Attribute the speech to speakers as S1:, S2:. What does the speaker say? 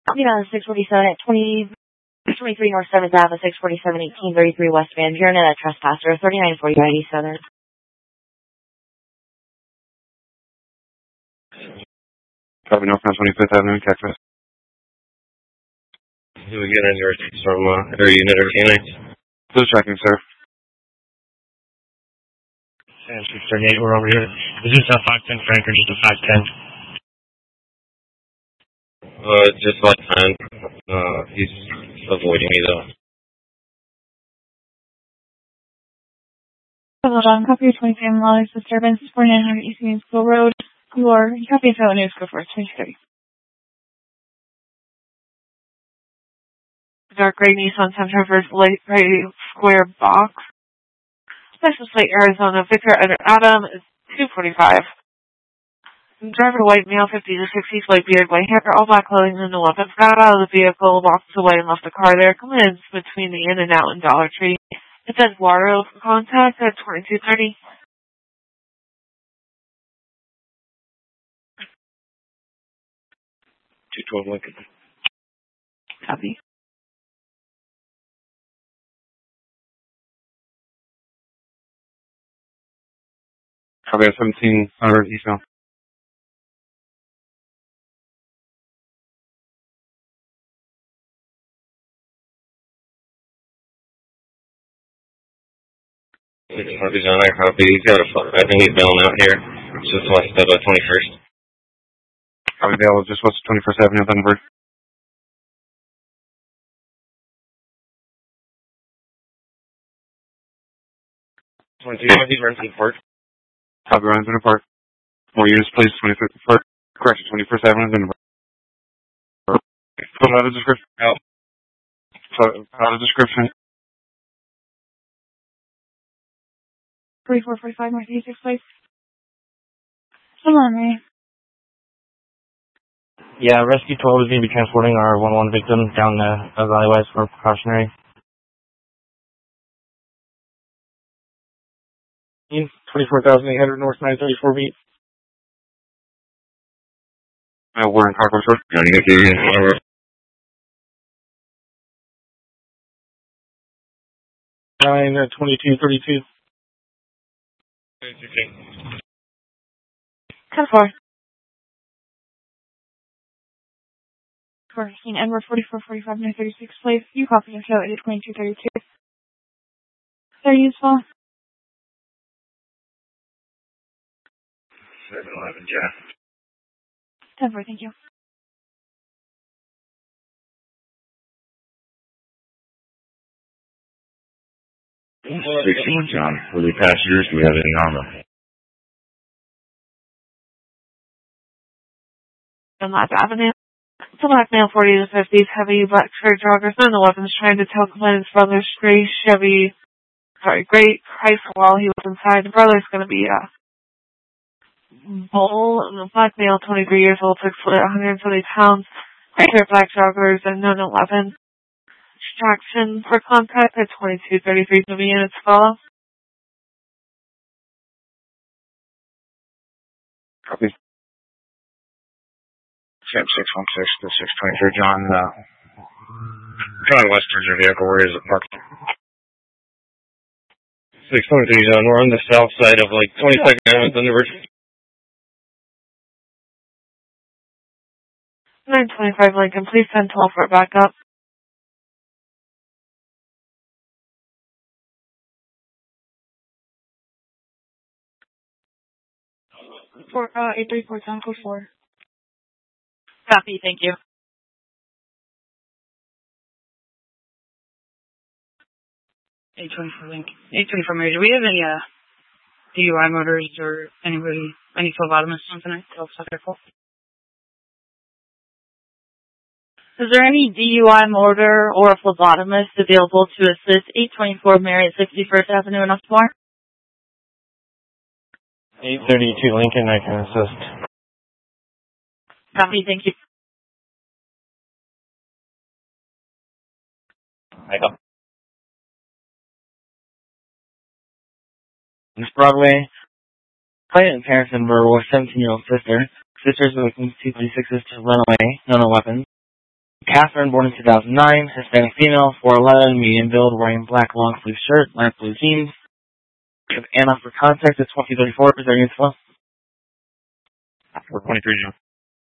S1: Yeah, 647 at 23 North 7th Ave, 647 1833 West Van Buren, and a trespasser, 3940 97.
S2: Copy, North 25th Avenue, Texas.
S3: Do we get any receipts from their unit or canines?
S2: Who's tracking, sir?
S3: And 638, we're over here. Is this a 510 Frank or just a 510? Just 510. He's avoiding me though.
S4: Hold on, copy of 20 family lawless disturbance, 4900 East Main School Road. Your copy of Fellow News, go for it, 2030.
S5: Dark gray Nissan Sentra vs. light gray square box. Special Plate Arizona Victor Adam is 245. Driver white male 50 to 60, light beard, white hair, all black clothing and no weapons. Got out of the vehicle, walked away and left the car there. Come in between the In and Out and Dollar Tree. It says Waterloo for contact at 2230.
S3: Lincoln.
S5: Copy.
S2: Copy, 1700 Eastbound.
S3: Harvey's on there, copy. He's got I think he's bailing out here. It's just west of 21st.
S2: Copy, available just west of 21st Avenue, Thunderbird.
S3: He's renting Park.
S2: Copy, Renton Park. More units, please. 25th Park. Correction, 21st Avenue, Thunderbird. Put out a description.
S3: Out.
S2: Out a description.
S4: 4445 North East 6th Place. Come on, Ray.
S6: Yeah, Rescue 12 is going to be transporting our 1-1 victim down the Valleywise for precautionary.
S7: 24,800 North 934 beat.
S2: We're in Cargo Short.
S7: 2232.
S5: 10-4.
S4: 14 Edward 4445 North 36th Place. You copy your show at 2232. Very useful.
S3: 7-11, Jeff.
S4: 10-4, thank you.
S3: 61, John. For the passengers, do we have any armor?
S5: On Last Avenue. It's a black male 40 to 50s, heavy black shirt joggers, none of the weapons, trying to tell complainant's brother's gray Chrysler while he was inside. The brother's going to be a bull, and a black male 23 years old, 6 foot, 170 pounds, gray shirt, black joggers, and none 11. Extraction for contact at 2233 to be units follow.
S2: Copy.
S7: Champ 616 to 623, John. John West towards your vehicle. Where is it parked?
S3: 623, John. We're on the south side of 22nd Avenue, Thunderbird.
S5: 925 Lincoln, please send 12 for backup.
S4: For 834 Town Code 4.
S5: Copy, thank you.
S8: 824 Link. 824 Mary. Do we have any DUI motors or any phlebotomists on tonight?
S1: Is there any DUI motor or a phlebotomist available to assist 824 Mary at 61st Avenue in Upmore?
S6: 832 Lincoln, I can assist.
S1: Copy, thank you.
S6: Michael. Miss Broadway, Clayton Harrisonburg with 17-year-old sister. Sister's with 236 to run away, no weapons. Catherine, born in 2009, Hispanic female, 4'11", medium build, wearing black long sleeve shirt, light blue jeans. Anna for contact at 2034. Is there any info?
S2: 423, John.